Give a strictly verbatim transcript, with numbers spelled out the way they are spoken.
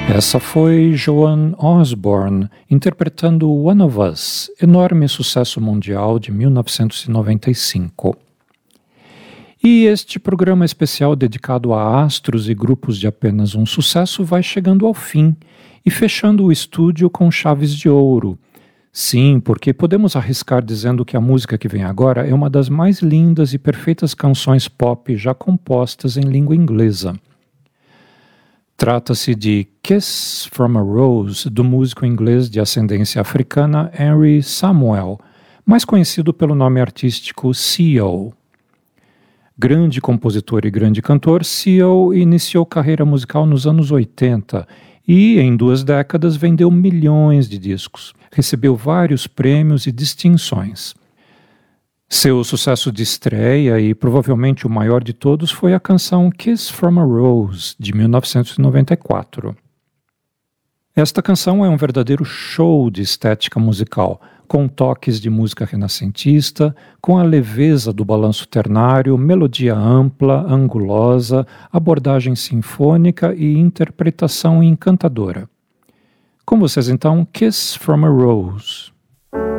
Essa foi Joan Osborne interpretando One of Us, enorme sucesso mundial de mil novecentos e noventa e cinco. E este programa especial dedicado a astros e grupos de apenas um sucesso vai chegando ao fim e fechando o estúdio com chaves de ouro. Sim, porque podemos arriscar dizendo que a música que vem agora é uma das mais lindas e perfeitas canções pop já compostas em língua inglesa. Trata-se de Kiss from a Rose, do músico inglês de ascendência africana Henry Samuel, mais conhecido pelo nome artístico Seal. Grande compositor e grande cantor, Seal iniciou carreira musical nos anos oitenta e, em duas décadas, vendeu milhões de discos. Recebeu vários prêmios e distinções. Seu sucesso de estreia, e provavelmente o maior de todos, foi a canção Kiss from a Rose, de mil novecentos e noventa e quatro. Esta canção é um verdadeiro show de estética musical, com toques de música renascentista, com a leveza do balanço ternário, melodia ampla, angulosa, abordagem sinfônica e interpretação encantadora. Com vocês então, Kiss from a Rose.